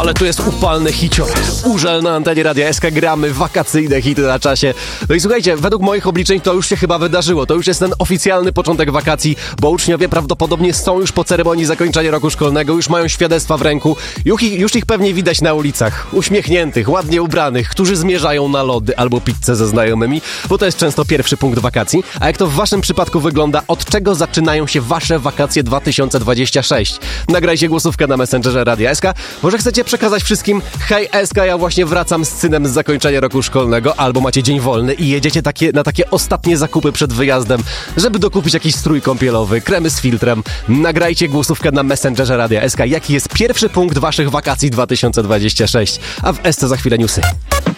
Ale tu jest upalny hicior. Urzel na antenie Radia SK, gramy wakacyjne hity na czasie. No i słuchajcie, według moich obliczeń to już się chyba wydarzyło. To już jest ten oficjalny początek wakacji, bo uczniowie prawdopodobnie są już po ceremonii zakończenia roku szkolnego, już mają świadectwa w ręku. Już ich pewnie widać na ulicach. Uśmiechniętych, ładnie ubranych, którzy zmierzają na lody albo pizzę ze znajomymi, bo to jest często pierwszy punkt wakacji. A jak to w waszym przypadku wygląda? Od czego zaczynają się wasze wakacje 2026? Nagrajcie głosówkę na Messengerze Radia SK. Może chcecie przekazać wszystkim: hej SK, ja właśnie wracam z synem z zakończenia roku szkolnego, albo macie dzień wolny i jedziecie na takie ostatnie zakupy przed wyjazdem, żeby dokupić jakiś strój kąpielowy, kremy z filtrem. Nagrajcie głosówkę na Messengerze Radia SK. Jaki jest pierwszy punkt waszych wakacji 2026? A w SC za chwilę newsy.